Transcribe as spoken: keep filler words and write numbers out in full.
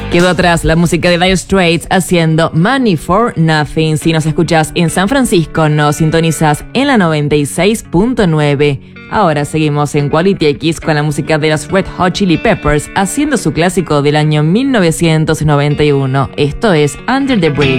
Quedó atrás la música de Dire Straits haciendo Money for Nothing. Si nos escuchas en San Francisco, nos sintonizas en la noventa y seis punto nueve. Ahora seguimos en Quality X con la música de los Red Hot Chili Peppers haciendo su clásico del año mil novecientos noventa y uno. Esto es Under the Bridge.